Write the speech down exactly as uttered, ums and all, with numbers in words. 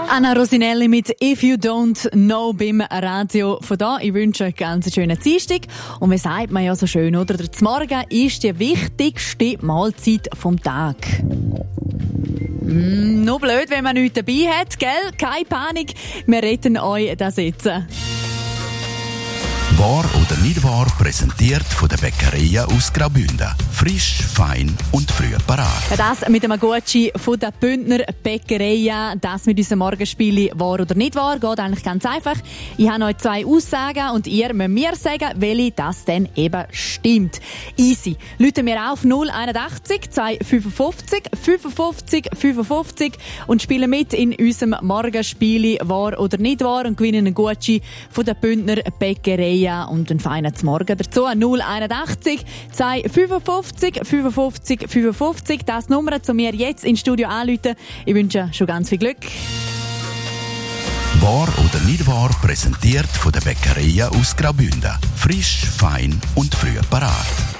Anna Rosinelli mit «If You Don't Know» beim Radio von da. Ich wünsche euch einen ganz schönen Dienstag. Und wie sagt man ja so schön, oder? Der Morgen ist die wichtigste Mahlzeit vom Tag. Mm, noch blöd, wenn man nichts dabei hat, gell? Keine Panik, wir retten euch das jetzt. Wahr oder nicht wahr, präsentiert von der Bäckerei aus Graubünden. Frisch, fein und früh parat. Das mit einem Gucci von der Bündner Bäckerei. Das mit unserem Morgenspiel «Wahr oder nicht wahr» geht eigentlich ganz einfach. Ich habe euch zwei Aussagen und ihr müsst mir sagen, welche das denn eben stimmt. Easy. Rufen wir auf null einundachtzig zwei fünfundfünfzig fünfundfünfzig fünfundfünfzig und spielen mit in unserem Morgenspiel «Wahr oder nicht wahr» und gewinnen einen Gucci von der Bündner Bäckerei. Und einen feinen Morgen dazu. null einundachtzig zwei fünfundfünfzig fünfundfünfzig fünfundfünfzig. Das Nummer zu mir jetzt ins Studio anrufen. Ich wünsche schon ganz viel Glück. Wahr oder nicht wahr, präsentiert von der Bäckerei aus Graubünden. Frisch, fein und früh parat.